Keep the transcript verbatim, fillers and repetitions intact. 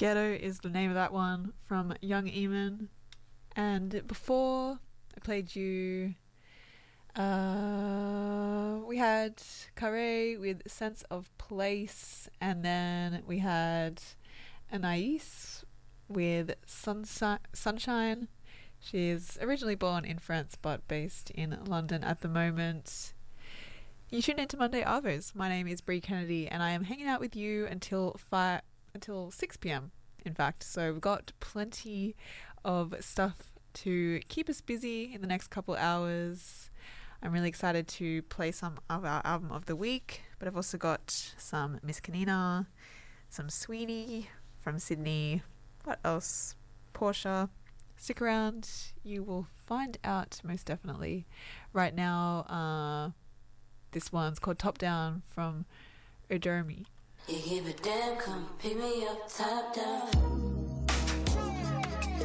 Ghetto is the name of that one from Young Eamon. And before I played you, uh, we had Carre with Sense of Place, and then we had Anais with Sunsi- Sunshine. She is originally born in France but based in London at the moment. You tune into Monday Arvos. My name is Bree Kennedy, and I am hanging out with you until five, until six p.m. in fact. So we've got plenty of stuff to keep us busy in the next couple hours. I'm really excited to play some of our album of the week, but I've also got some Miss Kanina, some Sweetie from Sydney. What else? Portia. Stick around, you will find out most definitely. Right now, uh, this one's called Top Down from Odermi. You give a damn, come pick me up, top down.